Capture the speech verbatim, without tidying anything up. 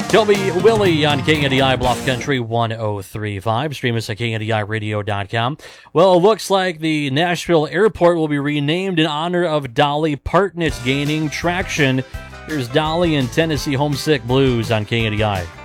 Toby Willie on K N D I Bluff Country one oh three point five. Stream us at K N D I radio dot com. Well, it looks like the Nashville airport will be renamed in honor of Dolly Parton. It's gaining traction. Here's Dolly and Tennessee Homesick Blues on K N D I.